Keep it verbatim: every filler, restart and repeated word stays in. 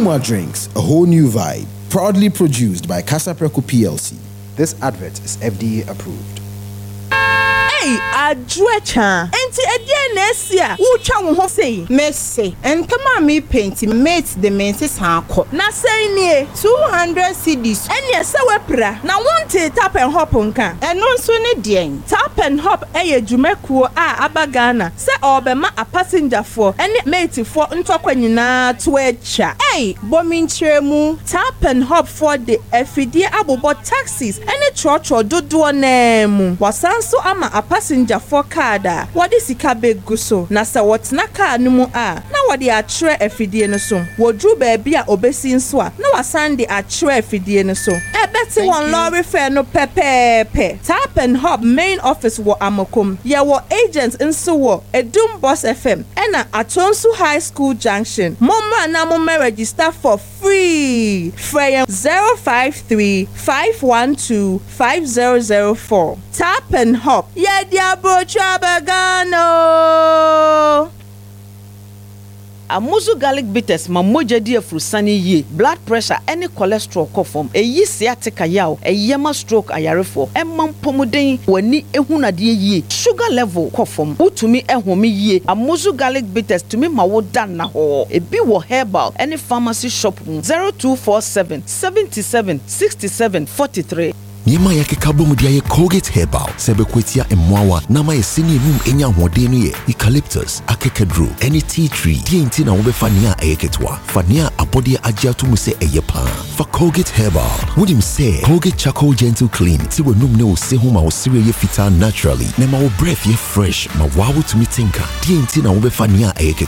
Puma Drinks, a whole new vibe. Proudly produced by Casapreco P L C. This advert is F D A approved. Hey, Adwecha. Enti edie na esia. Wo twa wo ho sei. Messi. Entama mi paint mate the menses hanko. Na sei nie two hundred cedis. Ene se wepra. Na wonte tap and hop nka. Eno nso ne den. Tap and hop eye dwumekuo a abagana. Se obema a passenger for ene mate for ntokwa nyina to echa. Hey, bomi nkyeremu. Tap and hop for the efidie abobo taxis ene trotro dodo na mu. Wasanso ama a passenger for kada. What is sika begu so? Na sa wotna car no mu a. Na wode atre efidie no so. Wodru baabi a obesi nso a. Na wasande atre efidie no so. E beti won lorry fare no pepepe. Tap and Hop main office wo Amokom. Ye wo agents nso wo Edum Boss F M. Ena Atonsu High School Junction. Momma na mo register for free. Frey zero five three, five one two, five zero zero four. Tap and Hop. Yeah, diabo trabagano. Amuzu garlic bitters ma moja di afrusani ye. Blood pressure any cholesterol kofom. E yi sciatica yaw. E yema stroke ayarefo. E man pomuden wani ehuna die ye. Sugar level kofom. Utumi ehumi ye. Amuzu garlic bitters tumi ma wo dan na ho. E bi wo herbal any pharmacy shop zero two four seven, seven seven, six seven four three. Yema yake kablomu dia ye Colgate Herbal sebe kwetia emwawa nama ye sini mum enya hodenu ye eucalyptus akekedru any tea tree die nti na wobe fania ayeketwa fania abode agya to mu se eyepa for Colgate Herbal wodim say Colgate Charcoal Gentle Clean ti wenum ne wo se ho ma wo sire ye fita naturally na ma wo breath ye fresh ma wawo to mi tinka die nti na wobe fania ayeketwa